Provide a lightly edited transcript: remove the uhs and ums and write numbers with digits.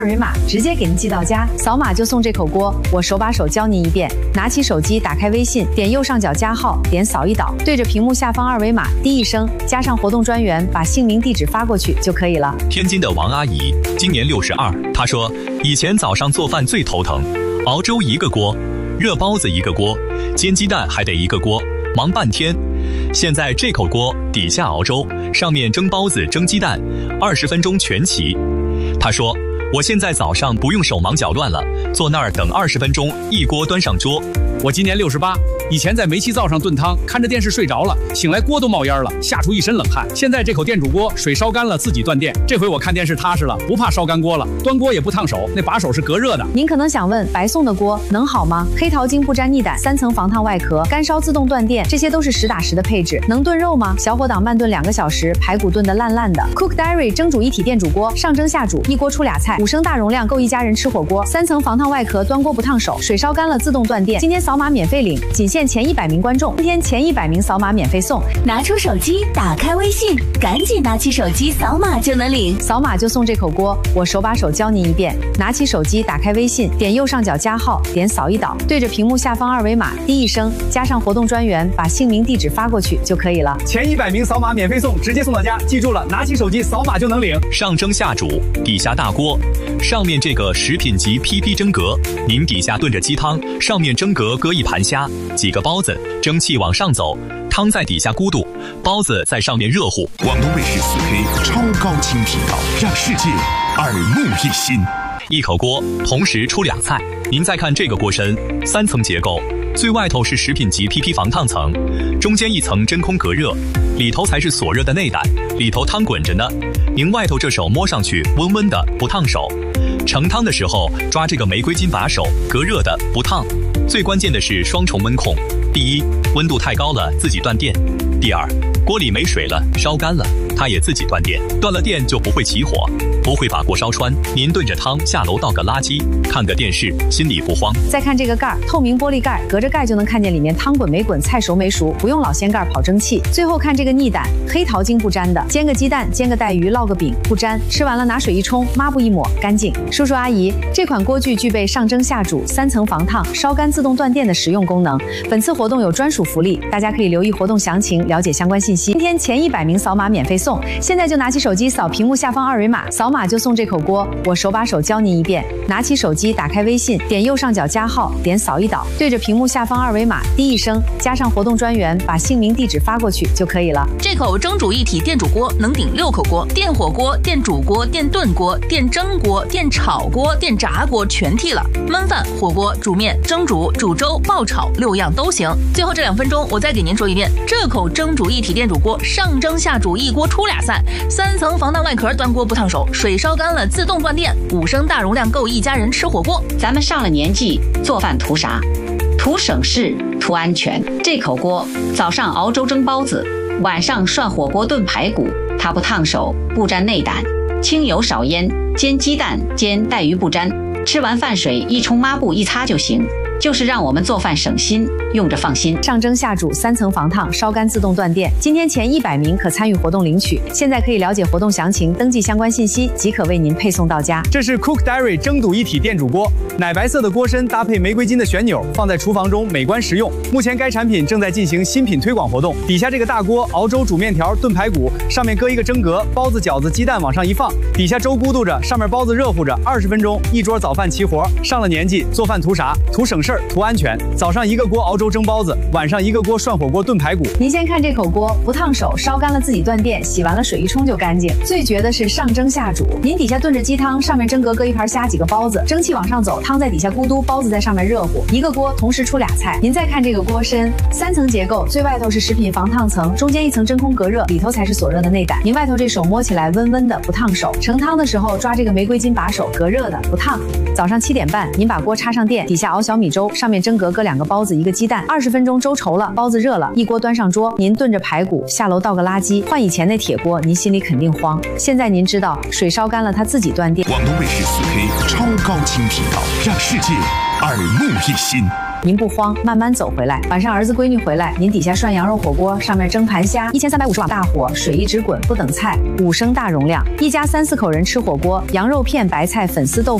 二维码直接给您寄到家，扫码就送这口锅。我手把手教您一遍，拿起手机，打开微信，点右上角加号，点扫一导，对着屏幕下方二维码滴一声，加上活动专员，把姓名地址发过去就可以了。 天津的王阿姨今年62，她说以前早上做饭最头疼，熬粥一个锅，热包子一个锅，煎鸡蛋还得一个锅，忙半天。现在这口锅底下熬粥，上面蒸包子蒸鸡蛋，20分钟全齐。她说我现在早上不用手忙脚乱了，坐那儿等20分钟，一锅端上桌。 我今年68，以前在煤气灶上炖汤，看着电视睡着了，醒来锅都冒烟了，吓出一身冷汗。现在这口电煮锅，水烧干了自己断电，这回我看电视踏实了，不怕烧干锅了，端锅也不烫手，那把手是隔热的。 您可能想问，白送的锅能好吗？黑桃精不沾腻胆，3层防烫外壳，干烧自动断电，这些都是实打实的配置。能炖肉吗？小火档慢炖2个小时，排骨炖得烂烂的。Cook Diary 蒸煮一体电煮锅，上蒸下煮，一锅出俩菜，5升大容量够一家人吃火锅，3层防烫外壳，端锅不烫手，水烧干了自动断电。今天扫码免费领，仅限前100名观众，今天前100名扫码免费送。 拿出手机，打开微信，赶紧拿起手机扫码就能领， 扫码就送这口锅。我手把手教您一遍，拿起手机，打开微信，点右上角加号，点扫一导，对着屏幕下方二维码滴一声，加上活动专员，把姓名地址发过去就可以了。 前100名扫码免费送，直接送到家。记住了，拿起手机扫码就能领。 上蒸下煮，底下大锅，上面这个食品级 PP 蒸格，您底下炖着鸡汤，上面蒸格搁一盘虾，几个包子，蒸汽往上走，汤在底下咕嘟，包子在上面热乎。 广东卫视4K 超高清频道，让世界耳目一新。 一口锅同时出俩菜。您再看这个锅身，3层结构，最外头是食品级 PP 防烫层，中间一层真空隔热，里头才是锁热的内胆，里头汤滚着呢。您外头这手摸上去温温的，不烫手。盛汤的时候抓这个玫瑰金把手，隔热的，不烫。最关键的是双重温控，第一，温度太高了自己断电；第二，锅里没水了，烧干了，它也自己断电。断了电就不会起火，不会把锅烧穿。您炖着汤下楼倒个垃圾，看个电视，心里不慌。 再看这个盖，透明玻璃盖，隔着盖就能看见里面汤滚没滚，菜熟没熟，不用老掀盖跑蒸汽。最后看这个腻胆，黑桃精不沾的，煎个鸡蛋，煎个带鱼，烙个饼不沾，吃完了拿水一冲，抹布一抹，干净。叔叔阿姨，这款锅具具备上蒸下煮、3层防烫、烧干自动断电的实用功能。本次活动有专属福利，大家可以留意活动详情，了解相关信息。今天前100名扫码免费送，现在就拿起手机扫屏幕下方二维码，扫码就送这口锅。我手把手教您一遍，拿起手机，打开微信，点右上角加号，点扫一导，对着屏幕下方二维码滴一声，加上活动专员，把姓名地址发过去就可以了。 这口蒸煮一体电煮锅能顶6口锅，电火锅、电煮锅、电炖锅、电蒸锅、电炒锅、电炸锅全替了，焖饭、火锅、煮面、蒸煮、煮粥、爆炒6样都行。最后这2分钟，我再给您说一遍，这口蒸煮一体电煮锅上蒸下煮，一锅出俩菜，3层防弹外壳，端锅不烫手，水烧干了自动断电，5升大容量够一家人吃火锅。 咱们上了年纪，做饭图啥？图省事，图安全。这口锅早上熬粥蒸包子，晚上涮火锅炖排骨，它不烫手，不沾内胆，清油少烟，煎鸡蛋煎带鱼不沾，吃完饭水一冲抹布一擦就行。就是让我们做饭省心，用着放心。 上蒸下煮3层防烫，烧干自动断电。今天前100名可参与活动领取。现在可以了解活动详情，登记相关信息，即可为您配送到家。 这是 Cook Diary 蒸煮一体电煮锅，奶白色的锅身搭配玫瑰金的旋钮，放在厨房中美观实用。目前该产品正在进行新品推广活动。底下这个大锅熬粥、煮面条、炖排骨，上面搁一个蒸格，包子、饺子、鸡蛋往上一放，底下粥咕嘟着，上面包子热乎着，20分钟一桌早饭齐活。上了年纪，做饭图啥？图省事儿，图安全。早上一个锅熬粥蒸包子，晚上一个锅涮火锅炖排骨。 您先看这口锅，不烫手，烧干了自己断电，洗完了水一冲就干净。最绝的是上蒸下煮，您底下炖着鸡汤，上面蒸格搁一盘虾，几个包子，蒸汽往上走，汤在底下咕嘟，包子在上面热乎。一个锅同时出俩菜。您再看这个锅身，3层结构，最外头是食品防烫层，中间一层真空隔热，里头才是锁热的内胆。您外头这手摸起来温温的，不烫手。盛汤的时候抓这个玫瑰金把手，隔热的，不烫。早上7点半，您把锅插上电，底下熬小米粥，上面蒸格搁2个包子1个鸡蛋，20分钟粥稠了，包子热了，一锅端上桌，您炖着排骨，下楼倒个垃圾。换以前那铁锅，您心里肯定慌。现在您知道，水烧干了它自己断电。 广东卫视4K 超高清频道，让世界耳目一新。 您不慌，慢慢走回来。晚上儿子闺女回来，您底下涮羊肉火锅，上面蒸盘虾，1350瓦大火，水一直滚，不等菜，5升大容量，一家3、4口人吃火锅，羊肉片、白菜、粉丝豆腐。